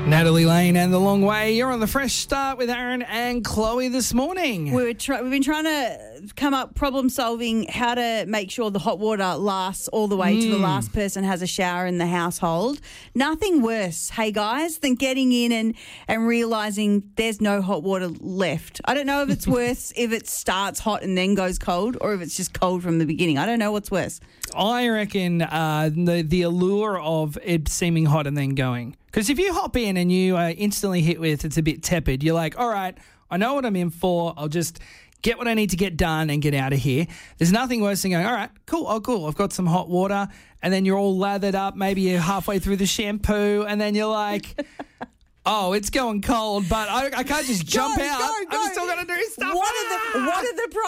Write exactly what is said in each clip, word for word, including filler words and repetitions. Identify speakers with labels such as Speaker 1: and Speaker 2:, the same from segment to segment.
Speaker 1: Natalie Lane and The Long Way. You're on the Fresh Start with Aaron and Chloe this morning.
Speaker 2: We were try- we've been trying to come up problem solving how to make sure the hot water lasts all the way mm. to the last person has a shower in the household. Nothing worse, hey guys, than getting in and, and realising there's no hot water left. I don't know if it's worse if it starts hot and then goes cold or if it's just cold from the beginning. I don't know what's worse.
Speaker 1: I reckon uh, the, the allure of it seeming hot and then going. Because if you hop in and you are instantly hit with it's a bit tepid, you're like, all right, I know what I'm in for. I'll just get what I need to get done and get out of here. There's nothing worse than going, all right, cool, oh, cool. I've got some hot water. And then you're all lathered up. Maybe you're halfway through the shampoo. And then you're like, oh, it's going cold, but I, I can't just jump
Speaker 2: go,
Speaker 1: out.
Speaker 2: Go, go.
Speaker 1: I'm still going to do stuff.
Speaker 2: What are the, what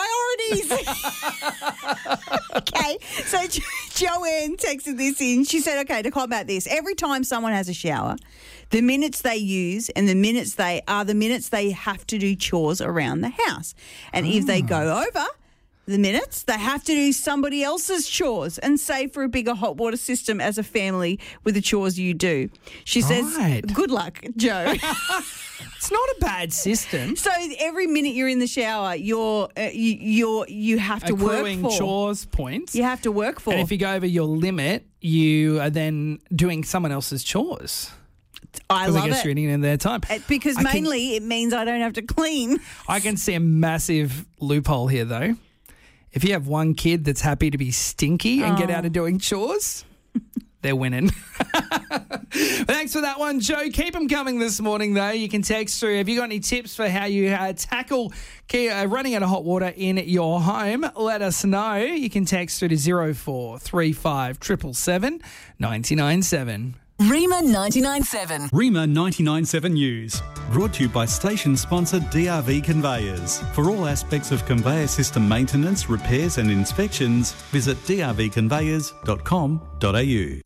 Speaker 2: are the priorities? Okay, so jo- Joanne texted this in. She said, okay, to combat this, every time someone has a shower, the minutes they use and the minutes they are the minutes they have to do chores around the house. And oh. if they go over the minutes, they have to do somebody else's chores and save for a bigger hot water system as a family with the chores you do. She says,
Speaker 1: right.
Speaker 2: good luck, Joe.
Speaker 1: It's not a bad system.
Speaker 2: So every minute you're in the shower, you're uh, you you're you have to
Speaker 1: Accruing
Speaker 2: work for
Speaker 1: chores points.
Speaker 2: You have to work for.
Speaker 1: And if you go over your limit, you are then doing someone else's chores.
Speaker 2: I love
Speaker 1: I guess
Speaker 2: it.
Speaker 1: you're eating in their time.
Speaker 2: It, because
Speaker 1: I
Speaker 2: mainly
Speaker 1: can,
Speaker 2: it means I don't have to clean.
Speaker 1: I can see a massive loophole here, though. If you have one kid that's happy to be stinky and oh. get out of doing chores, they're winning. Thanks for that one, Joe. Keep them coming this morning, though. You can text through. Have you got any tips for how you uh, tackle uh, running out of hot water in your home? Let us know. You can text through to zero four three five seven seven seven nine nine seven.
Speaker 3: Rima ninety-nine point seven.
Speaker 4: Rima ninety-nine point seven News. Brought to you by station sponsor D R V Conveyors. For all aspects of conveyor system maintenance, repairs and inspections, visit d r v conveyors dot com dot a u.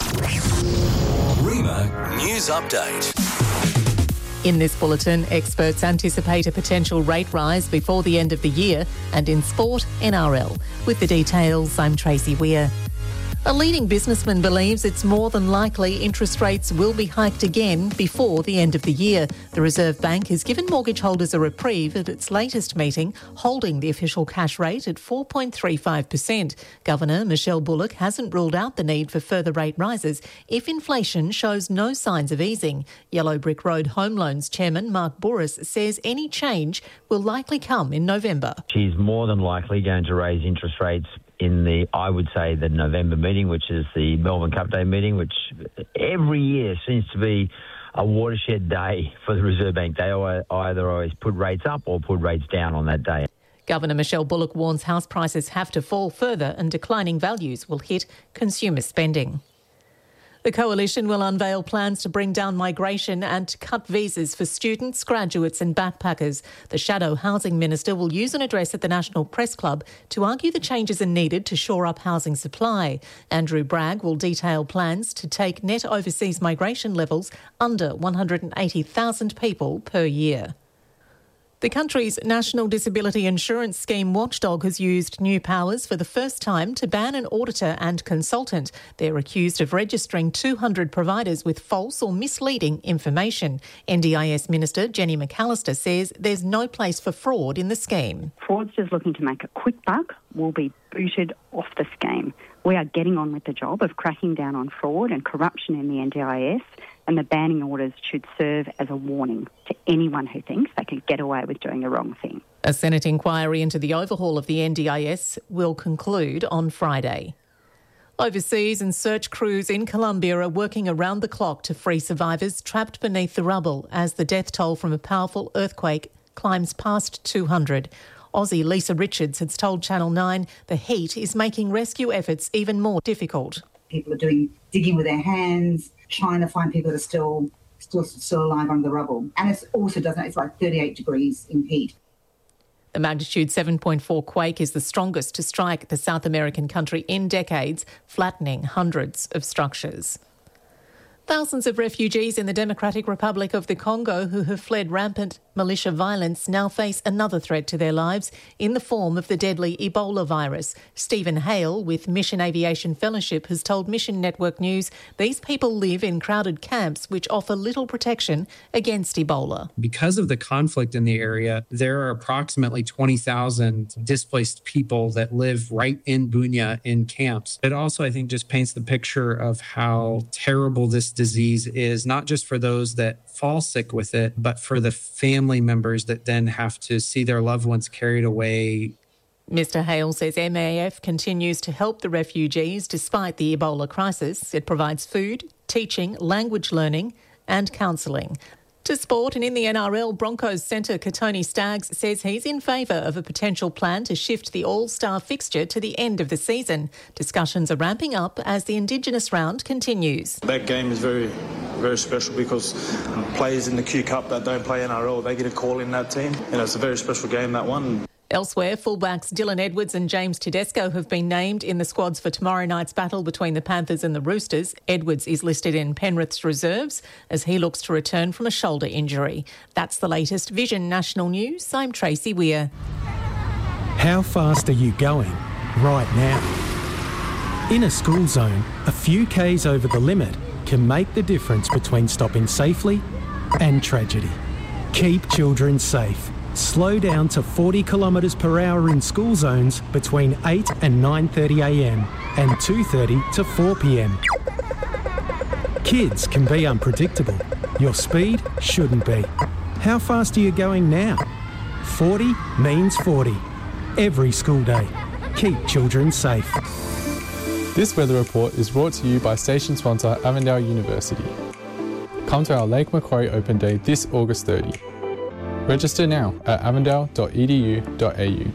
Speaker 3: Rima News Update.
Speaker 5: In this bulletin, experts anticipate a potential rate rise before the end of the year, and in sport, N R L. With the details, I'm Tracy Weir. A leading businessman believes it's more than likely interest rates will be hiked again before the end of the year. The Reserve Bank has given mortgage holders a reprieve at its latest meeting, holding the official cash rate at four point three five percent. Governor Michelle Bullock hasn't ruled out the need for further rate rises if inflation shows no signs of easing. Yellow Brick Road Home Loans Chairman Mark Bouris says any change will likely come in November.
Speaker 6: She's more than likely going to raise interest rates in the, I would say, the November meeting, which is the Melbourne Cup Day meeting, which every year seems to be a watershed day for the Reserve Bank. They either always put rates up or put rates down on that day.
Speaker 5: Governor Michelle Bullock warns house prices have to fall further and declining values will hit consumer spending. The Coalition will unveil plans to bring down migration and to cut visas for students, graduates and backpackers. The Shadow Housing Minister will use an address at the National Press Club to argue the changes are needed to shore up housing supply. Andrew Bragg will detail plans to take net overseas migration levels under one hundred eighty thousand people per year. The country's National Disability Insurance Scheme watchdog has used new powers for the first time to ban an auditor and consultant. They're accused of registering two hundred providers with false or misleading information. N D I S Minister Jenny McAllister says there's no place for fraud in the scheme.
Speaker 7: Fraudsters looking to make a quick buck will be booted off the scheme. We are getting on with the job of cracking down on fraud and corruption in the N D I S, and the banning orders should serve as a warning to anyone who thinks they could get away with doing the wrong thing.
Speaker 5: A Senate inquiry into the overhaul of the N D I S will conclude on Friday. Overseas and search crews in Colombia are working around the clock to free survivors trapped beneath the rubble as the death toll from a powerful earthquake climbs past two hundred. Aussie Lisa Richards has told Channel nine the heat is making rescue efforts even more difficult.
Speaker 8: People are doing digging with their hands, trying to find people that are still still still alive under the rubble. And it also doesn't, it's like thirty-eight degrees in heat.
Speaker 5: The magnitude seven point four quake is the strongest to strike the South American country in decades, flattening hundreds of structures. Thousands of refugees in the Democratic Republic of the Congo who have fled rampant militia violence now face another threat to their lives in the form of the deadly Ebola virus. Stephen Hale with Mission Aviation Fellowship has told Mission Network News these people live in crowded camps which offer little protection against Ebola.
Speaker 9: Because of the conflict in the area, there are approximately twenty thousand displaced people that live right in Bunia in camps. It also, I think, just paints the picture of how terrible this disease is, not just for those that fall sick with it, but for the family members that then have to see their loved ones carried away.
Speaker 5: Mister Hale says M A F continues to help the refugees despite the Ebola crisis. It provides food, teaching, language learning and counselling. To sport, and in the N R L, Broncos centre Katoni Staggs says he's in favour of a potential plan to shift the All-Star fixture to the end of the season. Discussions are ramping up as the Indigenous round continues.
Speaker 10: That game is very, very special because players in the Q Cup that don't play N R L, they get a call in that team. You know, it's a very special game, that one.
Speaker 5: Elsewhere, fullbacks Dylan Edwards and James Tedesco have been named in the squads for tomorrow night's battle between the Panthers and the Roosters. Edwards is listed in Penrith's reserves as he looks to return from a shoulder injury. That's the latest Vision National News. I'm Tracy Weir.
Speaker 11: How fast are you going right now? In a school zone, a few Ks over the limit can make the difference between stopping safely and tragedy. Keep children safe. Slow down to forty kilometres per hour in school zones between eight and nine thirty a m and two thirty to four p m. Kids can be unpredictable. Your speed shouldn't be. How fast are you going now? forty means forty. Every school day. Keep children safe.
Speaker 12: This weather report is brought to you by station sponsor Avondale University. Come to our Lake Macquarie Open Day this August thirtieth. Register now at avondale dot e d u dot a u.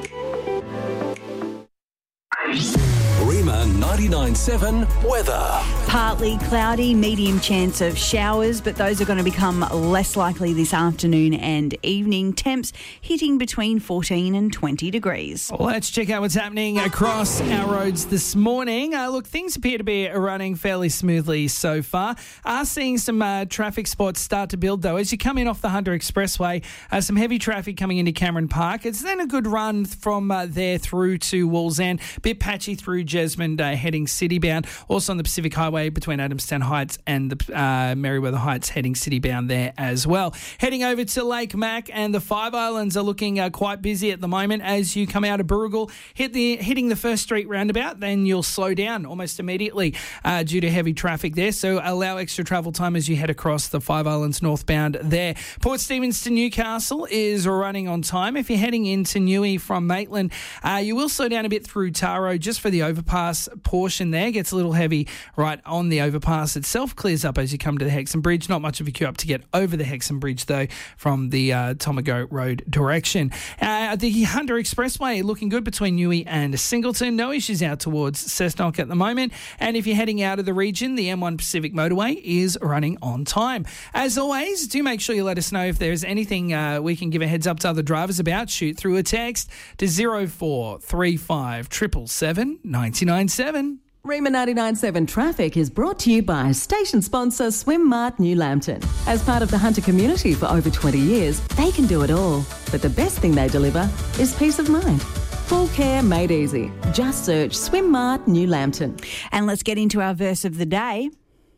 Speaker 3: Rima ninety-nine seven weather.
Speaker 2: Partly cloudy, medium chance of showers, but those are going to become less likely this afternoon and evening. Temps hitting between fourteen and twenty degrees.
Speaker 1: Let's check out what's happening across our roads this morning. Uh, look, things appear to be running fairly smoothly so far. Are seeing some uh, traffic spots start to build, though. As you come in off the Hunter Expressway, uh, some heavy traffic coming into Cameron Park. It's then a good run from uh, there through to Wallsend. Bit patchy through Jesmond, uh, heading city-bound. Also on the Pacific Highway between Adamstown Heights and the uh, Merriweather Heights, heading city-bound there as well. Heading over to Lake Mac, and the Five Islands are looking uh, quite busy at the moment. As you come out of Burrigal, hit the hitting the First Street roundabout, then you'll slow down almost immediately uh, due to heavy traffic there. So allow extra travel time as you head across the Five Islands northbound there. Port Stephens to Newcastle is running on time. If you're heading into Newey from Maitland, uh, you will slow down a bit through Taro just for the overpass portion there. Gets a little heavy right on the overpass itself. Clears up as you come to the Hexham Bridge. Not much of a queue up to get over the Hexham Bridge, though, from the uh, Tomago Road direction. Uh, the Hunter Expressway looking good between Newey and Singleton. No issues out towards Cessnock at the moment. And if you're heading out of the region, the M one Pacific Motorway is running on time. As always, do make sure you let us know if there's anything uh, we can give a heads up to other drivers about. Shoot through a text to zero four three five seven seven seven nine nine seven.
Speaker 13: Rima ninety-nine seven Traffic is brought to you by station sponsor Swim Mart New Lambton. As part of the Hunter community for over twenty years, they can do it all. But the best thing they deliver is peace of mind. Full care made easy. Just search Swim Mart New Lambton.
Speaker 2: And let's get into our verse of the day.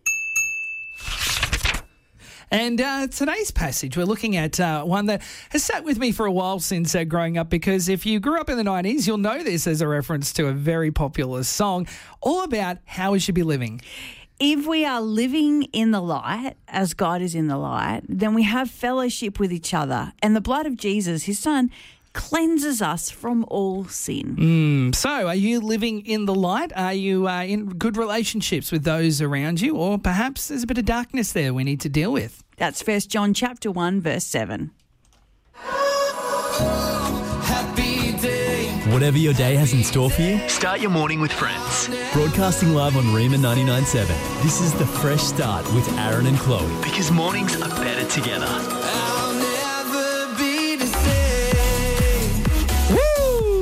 Speaker 1: And uh, today's passage, we're looking at uh, one that has sat with me for a while since uh, growing up, because if you grew up in the nineties, you'll know this as a reference to a very popular song all about how we should be living.
Speaker 2: If we are living in the light as God is in the light, then we have fellowship with each other. And the blood of Jesus, his son, cleanses us from all sin.
Speaker 1: Mm, so are you living in the light? Are you uh, in good relationships with those around you? Or perhaps there's a bit of darkness there we need to deal with?
Speaker 2: That's First John chapter one, verse seven.
Speaker 14: Whatever your day has in store for you, start your morning with Friends. Broadcasting live on Rima ninety-nine seven. This is the Fresh Start with Aaron and Chloe. Because mornings are better together.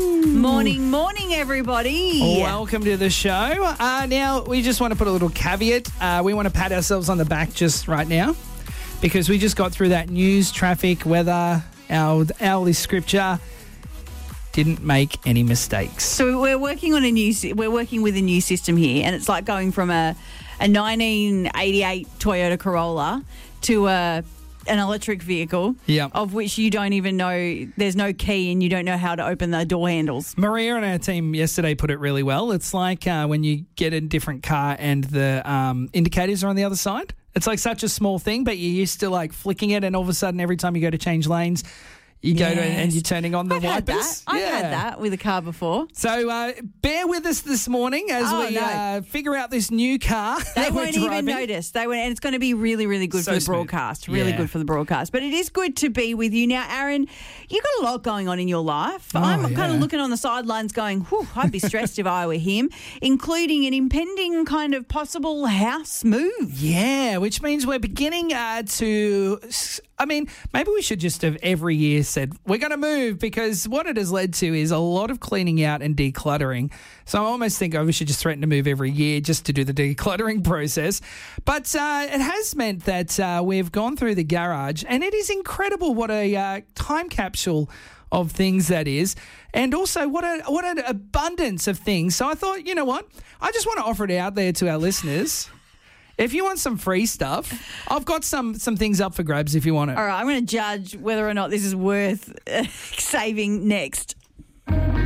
Speaker 2: Morning, morning, everybody.
Speaker 1: Welcome to the show. Uh, now, we just want to put a little caveat. Uh, we want to pat ourselves on the back just right now because we just got through that news, traffic, weather, our hourly scripture. Didn't make any mistakes.
Speaker 2: So we're working on a new. We're working with a new system here, and it's like going from a a nineteen eighty-eight Toyota Corolla to a an electric vehicle,
Speaker 1: yeah,
Speaker 2: of which you don't even know. There's no key, and you don't know how to open the door handles.
Speaker 1: Maria on our team yesterday put it really well. It's like uh, when you get a different car and the um, indicators are on the other side. It's like such a small thing, but you're used to like flicking it, and all of a sudden, every time you go to change lanes, you
Speaker 2: yes.
Speaker 1: go to and you're turning on the
Speaker 2: I've
Speaker 1: wipers.
Speaker 2: Had that. I've
Speaker 1: yeah.
Speaker 2: had that with a car before.
Speaker 1: So uh, bear with us this morning as
Speaker 2: oh,
Speaker 1: we
Speaker 2: no.
Speaker 1: uh, figure out this new car.
Speaker 2: They
Speaker 1: that
Speaker 2: won't
Speaker 1: we're
Speaker 2: even
Speaker 1: driving.
Speaker 2: notice. They won't, and it's going to be really, really good
Speaker 1: So
Speaker 2: for the
Speaker 1: smooth.
Speaker 2: broadcast. Really
Speaker 1: Yeah.
Speaker 2: good for the broadcast. But it is good to be with you now, Aaron. You got a lot going on in your life.
Speaker 1: Oh,
Speaker 2: I'm
Speaker 1: yeah.
Speaker 2: kind of looking on the sidelines, going, "Whew, I'd be stressed if I were him," including an impending kind of possible house move.
Speaker 1: Yeah, which means we're beginning uh, to. I mean, maybe we should just have every year said we're going to move, because what it has led to is a lot of cleaning out and decluttering. So I almost think oh, we should just threaten to move every year just to do the decluttering process. But uh, it has meant that uh, we've gone through the garage, and it is incredible what a uh, time capsule of things that is, and also what a what an abundance of things. So I thought, you know what? I just want to offer it out there to our listeners. If you want some free stuff, I've got some some things up for grabs if you want it.
Speaker 2: All right, I'm going to judge whether or not this is worth uh, saving next.